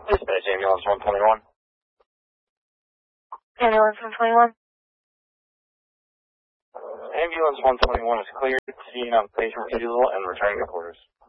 Dispatch ambulance 121. Ambulance 121. Ambulance 121 is cleared, seeing on patient refusal and returning to quarters.